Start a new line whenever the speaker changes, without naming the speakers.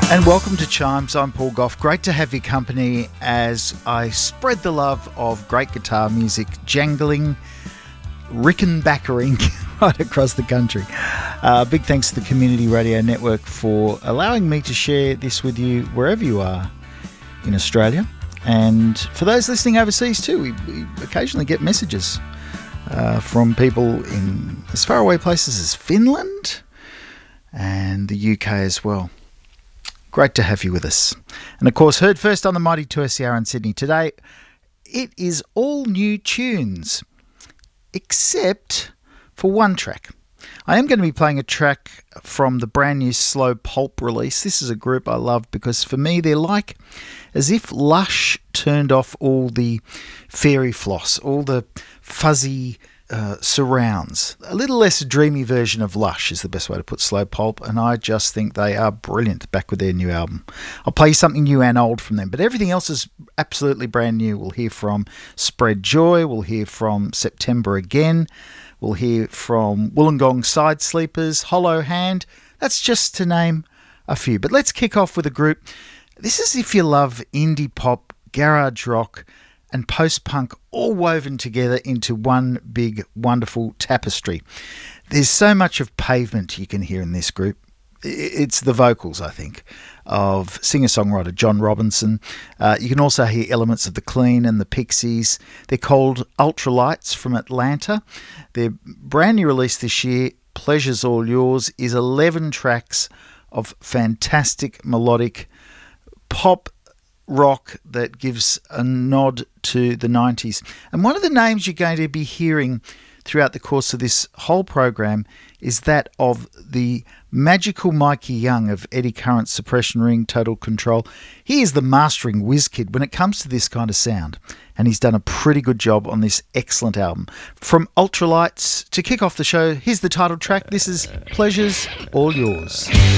And welcome to Chimes. I'm Paul Gough. Great to have your company as I spread the love of great guitar music, jangling, rickenbackering right across the country. Big thanks to the Community Radio Network for allowing me to share this with you wherever you are in Australia. And for those listening overseas too, we occasionally get messages from people in as far away places as Finland and the UK as well. Great to have you with us. And of course, heard first on the mighty 2SER in Sydney today, it is all new tunes, except for one track. I am going to be playing a track from the brand new Slow Pulp release. This is a group I love because for me, they're like as if Lush turned off all the fairy floss, all the fuzzy surrounds. A little less dreamy version of Lush is the best way to put Slow Pulp, and I just think they are brilliant back with their new album. I'll play you something new and old from them, but everything else is absolutely brand new. We'll hear from Spread Joy, we'll hear from September Again, we'll hear from Wollongong Side Sleepers, Hollow Hand. That's just to name a few. But let's kick off with a group. This is if you love indie pop, garage rock, and post-punk all woven together into one big, wonderful tapestry. There's so much of Pavement you can hear in this group. It's the vocals, I think, of singer-songwriter John Robinson. You can also hear elements of The Clean and the Pixies. They're called Ultralights from Atlanta. Their brand new release this year, Pleasure's All Yours, is 11 tracks of fantastic melodic pop rock that gives a nod to the 90s. And one of the names you're going to be hearing throughout the course of this whole program is that of the magical Mikey Young of Eddie Current's Suppression Ring, Total Control. He is the mastering whiz kid when it comes to this kind of sound, and he's done a pretty good job on this excellent album. From Ultralights, to kick off the show, here's the title track. This is Pleasure's All Yours.